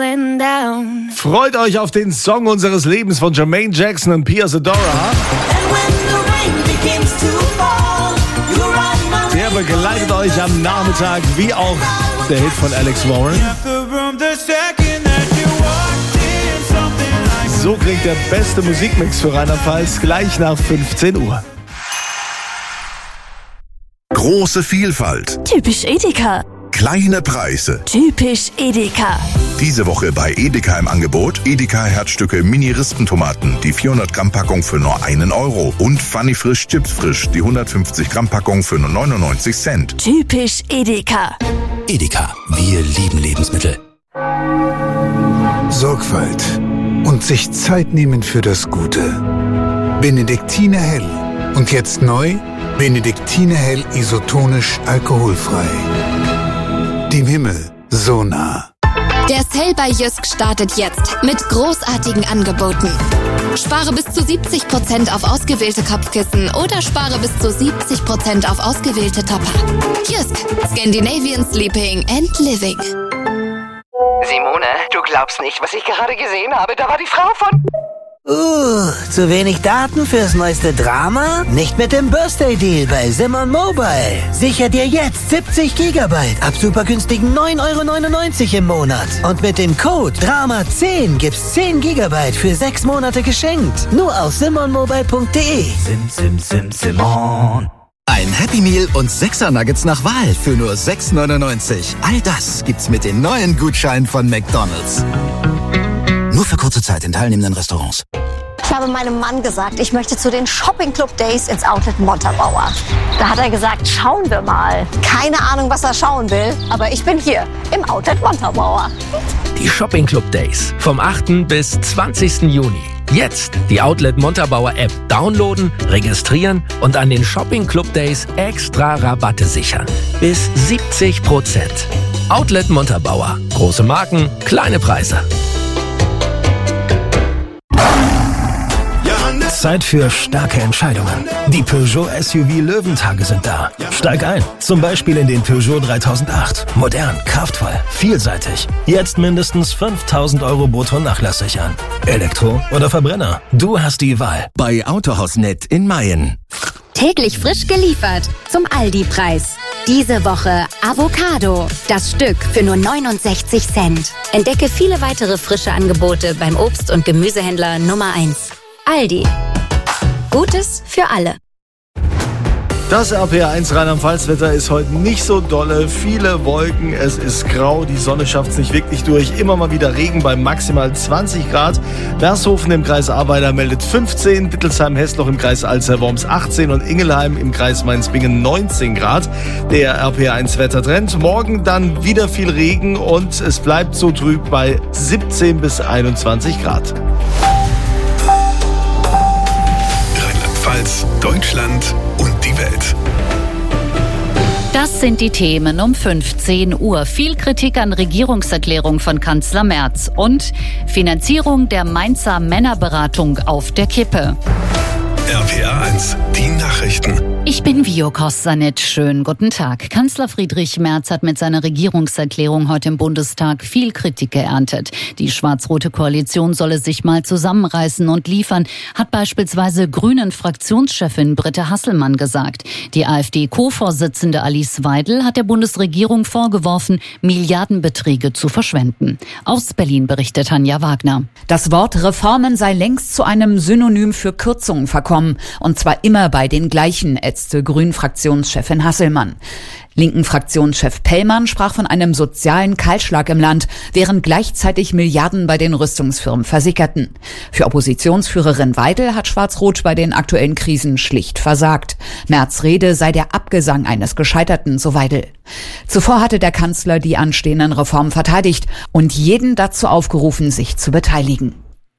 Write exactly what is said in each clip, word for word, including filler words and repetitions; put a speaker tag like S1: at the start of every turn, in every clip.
S1: going down.
S2: Freut euch auf den Song unseres Lebens von Jermaine Jackson und Pia Zadora. Der begleitet euch am Nachmittag, wie auch der Hit von Alex Warren. So klingt der beste Musikmix für Rheinland-Pfalz gleich nach fünfzehn Uhr.
S3: Große Vielfalt.
S1: Typisch Edeka.
S3: Kleine Preise.
S1: Typisch Edeka.
S3: Diese Woche bei Edeka im Angebot Edeka Herzstücke Mini-Rispentomaten, die vierhundert Gramm Packung für nur einen Euro und Funny Frisch Chips Frisch, die hundertfünfzig Gramm Packung für nur neunundneunzig Cent.
S1: Typisch Edeka.
S4: Edeka, wir lieben Lebensmittel.
S5: Sorgfalt und sich Zeit nehmen für das Gute. Benediktiner Hell. Und jetzt neu, Benediktiner Hell isotonisch alkoholfrei. Dem Himmel so nah.
S6: Der Sale bei Jysk startet jetzt mit großartigen Angeboten. Spare bis zu siebzig Prozent auf ausgewählte Kopfkissen oder spare bis zu siebzig Prozent auf ausgewählte Topper. Jysk, Scandinavian Sleeping and Living.
S7: Simone, du glaubst nicht, was ich gerade gesehen habe. Da war die Frau von...
S8: Uh, zu wenig Daten fürs neueste Drama? Nicht mit dem Birthday-Deal bei Simon Mobile. Sicher dir jetzt siebzig Gigabyte ab super günstigen neun Euro neunundneunzig im Monat. Und mit dem Code Drama zehn gibt's zehn Gigabyte für sechs Monate geschenkt. Nur auf simon mobile punkt de.
S4: Sim, sim, sim, Simon. Ein Happy Meal und sechser Nuggets nach Wahl für nur sechs neunundneunzig. All das gibt's mit den neuen Gutscheinen von McDonald's. Nur für kurze Zeit in teilnehmenden Restaurants.
S9: Ich habe meinem Mann gesagt, ich möchte zu den Shopping Club Days ins Outlet Montabaur. Da hat er gesagt, schauen wir mal. Keine Ahnung, was er schauen will, aber ich bin hier im Outlet Montabaur.
S10: Die Shopping Club Days vom achten bis zwanzigsten Juni. Jetzt die Outlet Montabaur App downloaden, registrieren und an den Shopping Club Days extra Rabatte sichern. Bis siebzig Prozent. Outlet Montabaur. Große Marken, kleine Preise.
S11: Zeit für starke Entscheidungen. Die Peugeot S U V Löwentage sind da. Steig ein, zum Beispiel in den Peugeot dreitausendacht. Modern, kraftvoll, vielseitig. Jetzt mindestens fünftausend Euro brutto Nachlass sichern. Elektro oder Verbrenner? Du hast die Wahl.
S4: Bei Autohaus.net in Mayen.
S12: Täglich frisch geliefert zum Aldi-Preis. Diese Woche Avocado. Das Stück für nur neunundsechzig Cent. Entdecke viele weitere frische Angebote beim Obst- und Gemüsehändler Nummer eins. Aldi. Gutes für alle.
S2: Das R P R eins Rheinland-Pfalz-Wetter ist heute nicht so dolle. Viele Wolken, es ist grau, die Sonne schafft es nicht wirklich durch. Immer mal wieder Regen bei maximal zwanzig Grad. Mershofen im Kreis Arbeiter meldet fünfzehn, Wittelsheim-Hessloch im Kreis Alzey-Worms achtzehn und Ingelheim im Kreis Mainz-Bingen neunzehn Grad. Der R P R eins Wettertrend. Morgen dann wieder viel Regen und es bleibt so trüb bei siebzehn bis einundzwanzig Grad.
S3: Rheinland-Pfalz, Deutschland und die Welt.
S13: Das sind die Themen um fünfzehn Uhr. Viel Kritik an Regierungserklärung von Kanzler Merz und Finanzierung der Mainzer Männerberatung auf der Kippe.
S3: R P R eins, die Nachrichten.
S13: Ich bin Vio Kossanitsch. Schönen guten Tag. Kanzler Friedrich Merz hat mit seiner Regierungserklärung heute im Bundestag viel Kritik geerntet. Die schwarz-rote Koalition solle sich mal zusammenreißen und liefern, hat beispielsweise Grünen-Fraktionschefin Britta Hasselmann gesagt. Die AfD-Co-Vorsitzende Alice Weidel hat der Bundesregierung vorgeworfen, Milliardenbeträge zu verschwenden. Aus Berlin berichtet Tanja Wagner.
S14: Das Wort Reformen sei längst zu einem Synonym für Kürzungen verkommen. Und zwar immer bei den gleichen, ätzte Grünen-Fraktionschefin Hasselmann. Linken-Fraktionschef Pellmann sprach von einem sozialen Kahlschlag im Land, während gleichzeitig Milliarden bei den Rüstungsfirmen versickerten. Für Oppositionsführerin Weidel hat Schwarz-Rot bei den aktuellen Krisen schlicht versagt. Merz' Rede sei der Abgesang eines Gescheiterten, so Weidel. Zuvor hatte der Kanzler die anstehenden Reformen verteidigt und jeden dazu aufgerufen, sich zu beteiligen.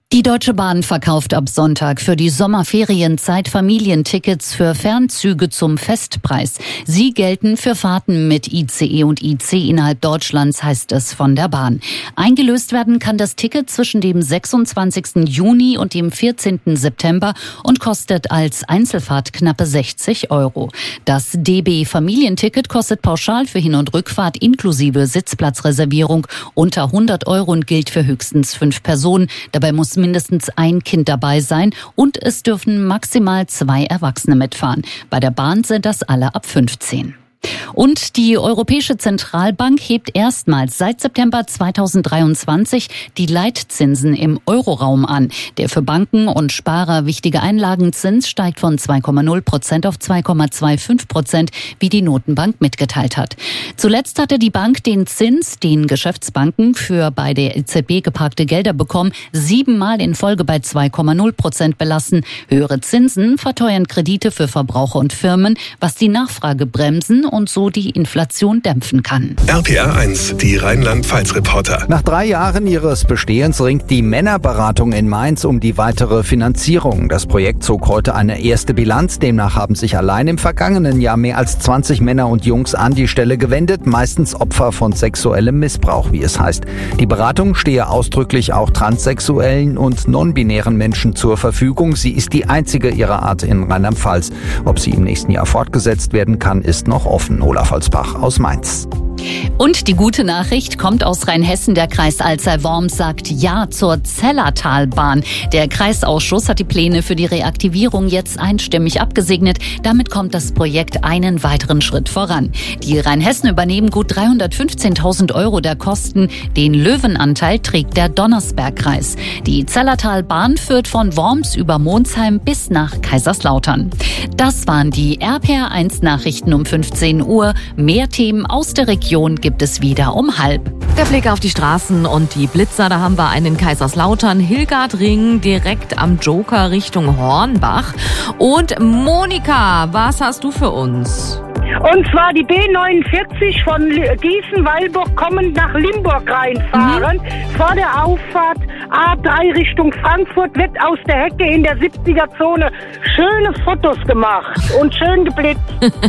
S13: Die Deutsche Bahn verkauft ab Sonntag für die Sommerferienzeit Familientickets für Fernzüge zum Festpreis. Sie gelten für Fahrten mit I C E und I C innerhalb Deutschlands, heißt es von der Bahn. Eingelöst werden kann das Ticket zwischen dem sechsundzwanzigsten Juni und dem vierzehnten September und kostet als Einzelfahrt knappe sechzig Euro. Das D B Familienticket kostet pauschal für Hin- und Rückfahrt inklusive Sitzplatzreservierung unter hundert Euro und gilt für höchstens fünf Personen. Dabei muss mindestens ein Kind dabei sein und es dürfen maximal zwei Erwachsene mitfahren. Bei der Bahn sind das alle ab fünfzehn. Und die Europäische Zentralbank hebt erstmals seit September zweitausenddreiundzwanzig die Leitzinsen im Euroraum an. Der für Banken und Sparer wichtige Einlagenzins steigt von zwei Komma null Prozent auf zwei Komma fünfundzwanzig Prozent, wie die Notenbank mitgeteilt hat. Zuletzt hatte die Bank den Zins, den Geschäftsbanken für bei der E Z B geparkte Gelder bekommen, siebenmal in Folge bei zwei Komma null Prozent belassen. Höhere Zinsen verteuern Kredite für Verbraucher und Firmen, was die Nachfrage bremsen und so die Inflation dämpfen kann.
S15: R P R eins, die Rheinland-Pfalz-Reporter.
S16: Nach drei Jahren ihres Bestehens ringt die Männerberatung in Mainz um die weitere Finanzierung. Das Projekt zog heute eine erste Bilanz. Demnach haben sich allein im vergangenen Jahr mehr als zwanzig Männer und Jungs an die Stelle gewendet, meistens Opfer von sexuellem Missbrauch, wie es heißt. Die Beratung stehe ausdrücklich auch transsexuellen und non-binären Menschen zur Verfügung. Sie ist die einzige ihrer Art in Rheinland-Pfalz. Ob sie im nächsten Jahr fortgesetzt werden kann, ist noch offen. Olaf Holzbach aus Mainz.
S13: Und die gute Nachricht kommt aus Rheinhessen. Der Kreis Alzey-Worms sagt Ja zur Zellertalbahn. Der Kreisausschuss hat die Pläne für die Reaktivierung jetzt einstimmig abgesegnet. Damit kommt das Projekt einen weiteren Schritt voran. Die Rheinhessen übernehmen gut dreihundertfünfzehntausend Euro der Kosten. Den Löwenanteil trägt der Donnersbergkreis. Die Zellertalbahn führt von Worms über Monsheim bis nach Kaiserslautern. Das waren die R P R eins Nachrichten um fünfzehn Uhr. Mehr Themen aus der Region gibt es wieder um halb.
S17: Der Blick auf die Straßen und die Blitzer, da haben wir einen Kaiserslautern, Hilgardring direkt am Joker Richtung Hornbach. Und Monika, was hast du für uns?
S18: Und zwar die B neunundvierzig von Gießen-Weilburg kommend nach Limburg reinfahren. Mhm. Vor der Auffahrt A drei Richtung Frankfurt wird aus der Hecke in der siebziger-Zone schöne Fotos gemacht und schön geblitzt.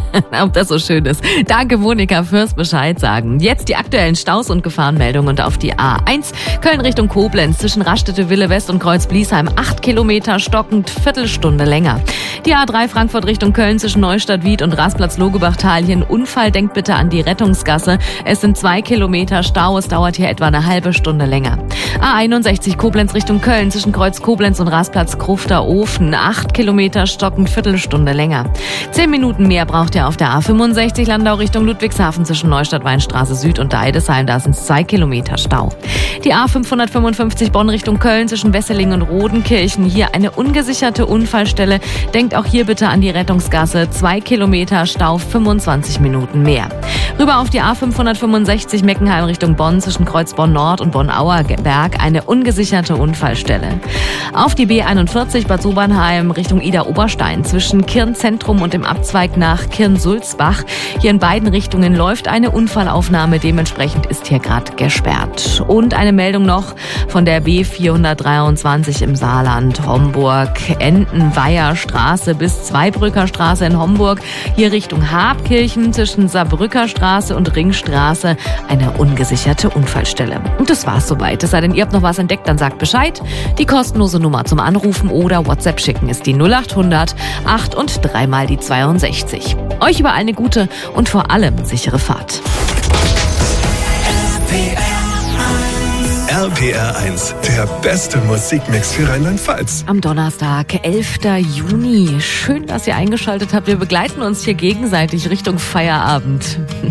S17: Ob das so schön ist. Danke, Monika, fürs Bescheid sagen. Jetzt die aktuellen Staus und Gefahrenmeldungen und auf die A eins. Köln Richtung Koblenz zwischen Raststätte Wille West und Kreuz-Bliesheim. Acht Kilometer stockend, Viertelstunde länger. Die A drei Frankfurt Richtung Köln zwischen Neustadt-Wied und Rasplatz-Logebachtalien. Unfall, denkt bitte an die Rettungsgasse. Es sind zwei Kilometer Stau. Es dauert hier etwa eine halbe Stunde länger. A einundsechzig Koblenz Richtung Köln zwischen Kreuz Koblenz und Rasplatz Krufter Ofen. Acht Kilometer stockend, Viertelstunde länger. Zehn Minuten mehr braucht ihr auf der A fünfundsechzig Landau Richtung Ludwigshafen zwischen Neustadt-Weinstraße Süd und Deidesheim. Da sind es zwei Kilometer Stau. Die A fünfhundertfünfundfünfzig Bonn Richtung Köln zwischen Wesseling und Rodenkirchen. Hier eine ungesicherte Unfallstelle. Denkt auch hier bitte an die Rettungsgasse. Zwei Kilometer Stau, fünfundzwanzig Minuten mehr. Rüber auf die A fünfhundertfünfundsechzig Meckenheim Richtung Bonn zwischen Kreuz Bonn Nord und Bonn-Auerberg. Eine ungesicherte Unfallstelle. Auf die B einundvierzig Bad Sobernheim Richtung Ida-Oberstein zwischen Kirn-Zentrum und dem Abzweig nach Kirn-Sulzbach. Hier in beiden Richtungen läuft eine Unfallaufnahme. Dementsprechend ist hier gerade gesperrt. Und eine Meldung noch von der B vierhundertdreiundzwanzig im Saarland. Homburg, Entenweiher Straße bis Zweibrücker Straße in Homburg. Hier Richtung Habkirchen zwischen Saarbrücker Straße und Ringstraße. Eine ungesicherte Unfallstelle. Und das war's soweit. Es sei denn, ihr habt noch was entdeckt, dann sagt Bescheid. Die kostenlose Nummer zum Anrufen oder WhatsApp schicken ist die null achthundert acht und dreimal die zweiundsechzig. Euch überall eine gute und vor allem sichere Fahrt.
S15: R P R eins, der beste Musikmix für Rheinland-Pfalz.
S17: Am Donnerstag, elften Juni. Schön, dass ihr eingeschaltet habt. Wir begleiten uns hier gegenseitig Richtung Feierabend.